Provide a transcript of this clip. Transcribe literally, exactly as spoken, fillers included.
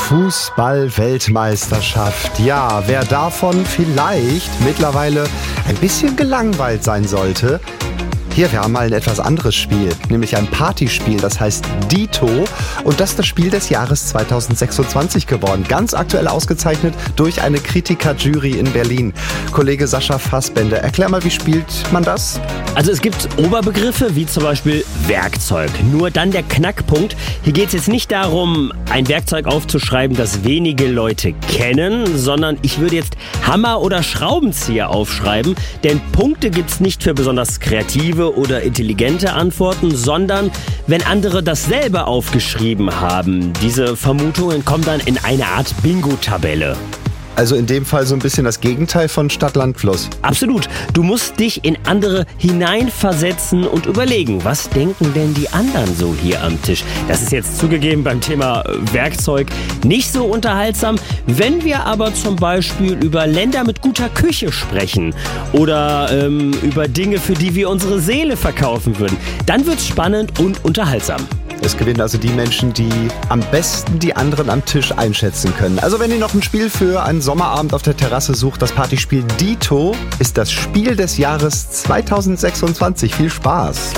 Fußball-Weltmeisterschaft. Ja, wer davon vielleicht mittlerweile ein bisschen gelangweilt sein sollte. Hier, wir haben mal ein etwas anderes Spiel, nämlich ein Partyspiel, das heißt Dito. Und das ist das Spiel des Jahres zweitausendsechsundzwanzig geworden. Ganz aktuell ausgezeichnet durch eine Kritikerjury in Berlin. Kollege Sascha Fassbender, erklär mal, wie spielt man das? Also es gibt Oberbegriffe wie zum Beispiel Werkzeug. Nur dann der Knackpunkt. Hier geht es jetzt nicht darum, ein Werkzeug aufzuschreiben, das wenige Leute kennen, sondern ich würde jetzt Hammer oder Schraubenzieher aufschreiben. Denn Punkte gibt es nicht für besonders kreative oder intelligente Antworten, sondern wenn andere dasselbe aufgeschrieben haben. Diese Vermutungen kommen dann in eine Art Bingo-Tabelle. Also in dem Fall so ein bisschen das Gegenteil von Stadt, Land, Fluss. Absolut. Du musst dich in andere hineinversetzen und überlegen, was denken denn die anderen so hier am Tisch? Das ist jetzt zugegeben beim Thema Werkzeug nicht so unterhaltsam. Wenn wir aber zum Beispiel über Länder mit guter Küche sprechen oder ähm, über Dinge, für die wir unsere Seele verkaufen würden, dann wird's spannend und unterhaltsam. Es gewinnen also die Menschen, die am besten die anderen am Tisch einschätzen können. Also wenn ihr noch ein Spiel für einen Sommerabend auf der Terrasse sucht, das Partyspiel Dito ist das Spiel des Jahres zweitausendsechsundzwanzig. Viel Spaß!